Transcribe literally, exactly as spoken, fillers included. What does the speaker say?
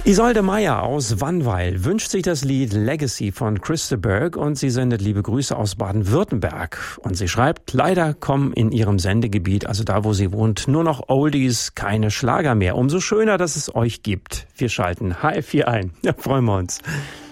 Isolde Meyer aus Wannweil wünscht sich das Lied Legacy von Christa Berg und sie sendet liebe Grüße aus Baden-Württemberg. Und sie schreibt, leider kommen in ihrem Sendegebiet, also da, wo sie wohnt, nur noch Oldies, keine Schlager mehr. Umso schöner, dass es euch gibt. Wir schalten H F vier ein. Ja, freuen wir uns.